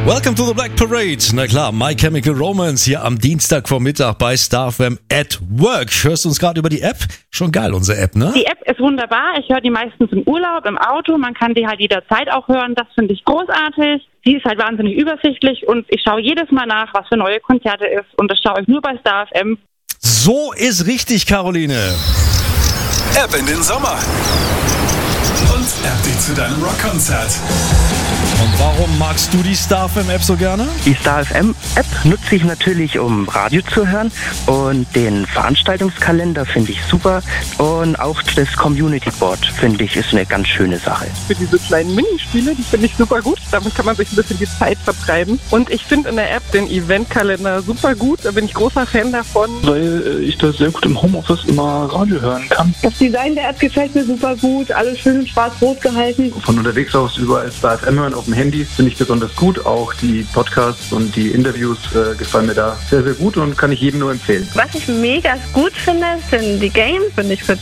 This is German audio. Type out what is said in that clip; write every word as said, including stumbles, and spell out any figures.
Welcome to the Black Parade. Na klar, My Chemical Romance hier am Dienstagvormittag bei Star F M at Work. Hörst du uns gerade über die App? Schon geil, unsere App, ne? Die App ist wunderbar. Ich höre die meistens im Urlaub, im Auto. Man kann die halt jederzeit auch hören. Das finde ich großartig. Die ist halt wahnsinnig übersichtlich und ich schaue jedes Mal nach, was für neue Konzerte ist. Und das schaue ich nur bei Star F M. So ist richtig, Caroline. App in den Sommer. Und App dich zu deinem Rockkonzert. Und warum magst du die Star F M App so gerne? Die Star F M App nutze ich natürlich, um Radio zu hören, und den Veranstaltungskalender finde ich super und auch das Community Board finde ich ist eine ganz schöne Sache. Für diese kleinen Minispiele, die finde ich super gut. Damit kann man sich ein bisschen die Zeit vertreiben. Und ich finde in der App den Eventkalender super gut. Da bin ich großer Fan davon. Weil ich da sehr gut im Homeoffice immer Radio hören kann. Das Design der App gefällt mir super gut. Alles schön in schwarz-rot gehalten. Von unterwegs aus überall Star F M hören auf dem Handy finde ich besonders gut. Auch die Podcasts und die Interviews äh, gefallen mir da sehr, sehr gut und kann ich jedem nur empfehlen. Was ich mega gut finde, sind die Games. Finde ich für